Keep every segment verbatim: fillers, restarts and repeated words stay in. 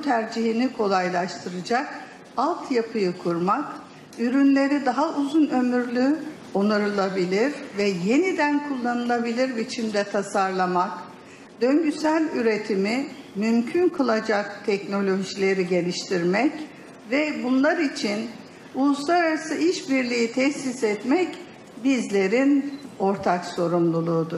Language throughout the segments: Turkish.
tercihini kolaylaştıracak altyapıyı kurmak, ürünleri daha uzun ömürlü, onarılabilir ve yeniden kullanılabilir biçimde tasarlamak, döngüsel üretimi mümkün kılacak teknolojileri geliştirmek ve bunlar için uluslararası işbirliği tesis etmek bizlerin ortak sorumluluğudur.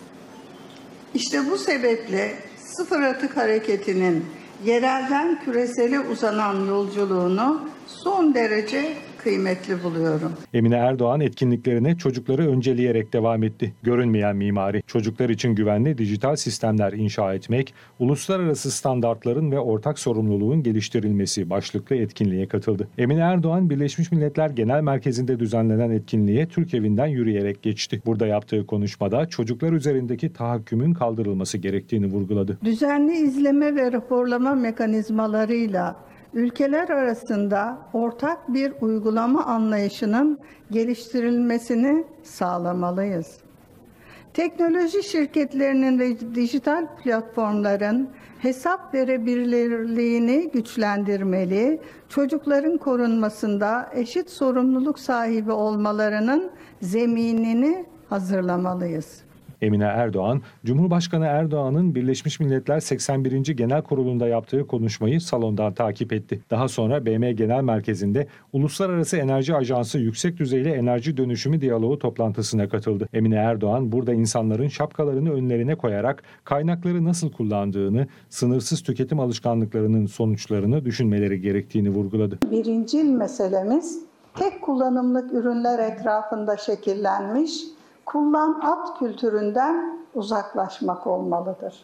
İşte bu sebeple sıfır atık hareketinin yerelden küresele uzanan yolculuğunu son derece kıymetli buluyorum. Emine Erdoğan etkinliklerine çocukları önceleyerek devam etti. Görünmeyen mimari, çocuklar için güvenli dijital sistemler inşa etmek, uluslararası standartların ve ortak sorumluluğun geliştirilmesi başlıklı etkinliğe katıldı. Emine Erdoğan, Birleşmiş Milletler Genel Merkezi'nde düzenlenen etkinliğe Türk Evi'nden yürüyerek geçti. Burada yaptığı konuşmada çocuklar üzerindeki tahakkümün kaldırılması gerektiğini vurguladı. Düzenli izleme ve raporlama mekanizmalarıyla ülkeler arasında ortak bir uygulama anlayışının geliştirilmesini sağlamalıyız. Teknoloji şirketlerinin ve dijital platformların hesap verebilirliğini güçlendirmeli, çocukların korunmasında eşit sorumluluk sahibi olmalarının zeminini hazırlamalıyız. Emine Erdoğan, Cumhurbaşkanı Erdoğan'ın Birleşmiş Milletler seksen birinci Genel Kurulu'nda yaptığı konuşmayı salondan takip etti. Daha sonra B M Genel Merkezi'nde Uluslararası Enerji Ajansı Yüksek Düzeyli Enerji Dönüşümü Diyaloğu toplantısına katıldı. Emine Erdoğan, burada insanların şapkalarını önlerine koyarak kaynakları nasıl kullandığını, sınırsız tüketim alışkanlıklarının sonuçlarını düşünmeleri gerektiğini vurguladı. Birincil meselemiz tek kullanımlık ürünler etrafında şekillenmiş, kullan at kültüründen uzaklaşmak olmalıdır.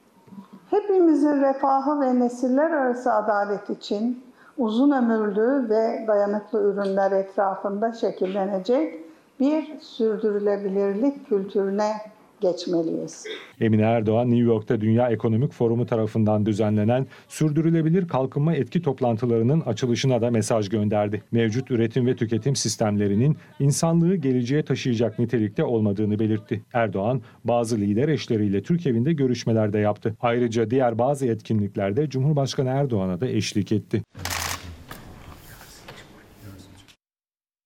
Hepimizin refahı ve nesiller arası adalet için uzun ömürlü ve dayanıklı ürünler etrafında şekillenecek bir sürdürülebilirlik kültürüne geçmeliyiz. Emine Erdoğan, New York'ta Dünya Ekonomik Forumu tarafından düzenlenen Sürdürülebilir Kalkınma Etki Toplantılarının açılışına da mesaj gönderdi. Mevcut üretim ve tüketim sistemlerinin insanlığı geleceğe taşıyacak nitelikte olmadığını belirtti. Erdoğan, bazı lider eşleriyle Türk Evi'nde görüşmelerde yaptı. Ayrıca diğer bazı etkinliklerde Cumhurbaşkanı Erdoğan'a da eşlik etti.